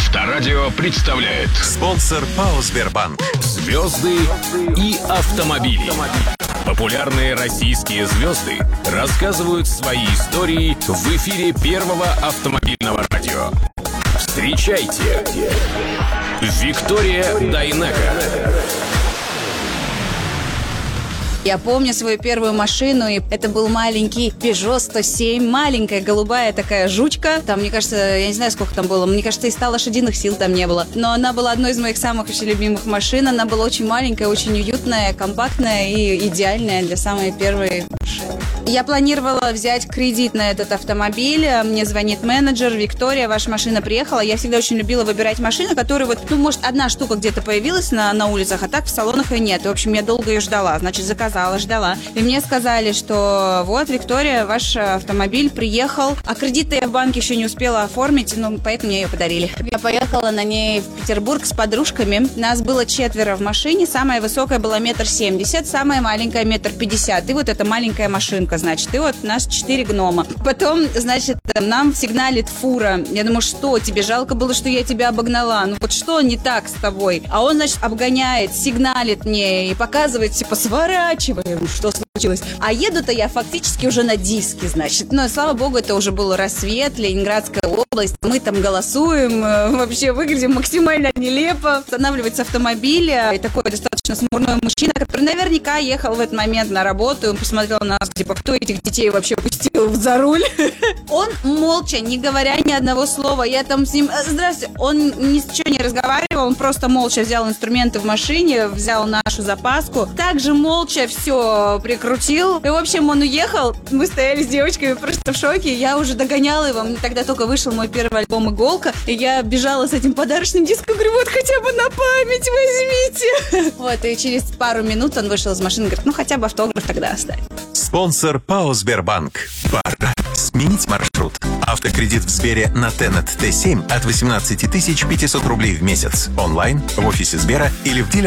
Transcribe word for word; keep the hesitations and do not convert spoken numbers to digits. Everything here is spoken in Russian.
Авторадио представляет спонсор ПАО «Сбербанк». Звезды и автомобили. Популярные российские звезды рассказывают свои истории в эфире первого автомобильного радио. Встречайте, Виктория Дайнеко. Я помню свою первую машину, и это был маленький Peugeot сто семь, маленькая голубая такая жучка. Там, мне кажется, я не знаю, сколько там было, мне кажется, и ста лошадиных сил там не было. Но она была одной из моих самых очень любимых машин. Она была очень маленькая, очень уютная, компактная и идеальная для самой первой машины. Я планировала взять кредит на этот автомобиль. Мне звонит менеджер: Виктория, ваша машина приехала. Я всегда очень любила выбирать машины, которые вот, ну, может, одна штука где-то появилась на, на улицах, а так в салонах и нет. В общем, я долго ее ждала. Значит, заказала, ждала. И мне сказали, что вот, Виктория, ваш автомобиль приехал, а кредит-то я в банке еще не успела оформить, ну, поэтому мне ее подарили. Я поехала на ней в Петербург с подружками. Нас было четверо в машине. Самая высокая была метр семьдесят, самая маленькая метр пятьдесят. И вот эта маленькая машинка, значит, и вот нас четыре гнома. Потом, значит, нам сигналит фура. Я думаю, что, тебе жалко было, что я тебя обогнала? Ну вот что не так с тобой? А он, значит, обгоняет, сигналит мне и показывает, типа, сворачиваем, что случилось. А еду-то я фактически уже на диске, значит. Но, слава богу, это уже был рассвет, Ленинградская область. Мы там голосуем, вообще выглядим максимально нелепо. Останавливается автомобиль, и такой достаточно смурной мужчина, который наверняка ехал в этот момент на работу. Он посмотрел на нас, типа, кто этих детей вообще пустил за руль? Он молча, не говоря ни одного слова. Я там с ним... Здравствуйте. Он ничего не разговаривал, он просто молча взял инструменты в машине, взял нашу запаску. Также молча все прикрутил. И, в общем, он уехал. Мы стояли с девочками просто в шоке. Я уже догоняла его. Мне тогда только вышел мой первый альбом «Иголка». И я бежала с этим подарочным диском. Говорю, вот хотя бы на память возьмите. Вот, и через пару минут он вышел из машины и говорит, ну хотя бы автограф тогда оставь. Спонсор ПАО «Сбербанк». Пора сменить маршрут. Автокредит в Сбере на Тенет Т семь от восемнадцати тысяч пятисот рублей в месяц. Онлайн, в офисе Сбера или в дилерском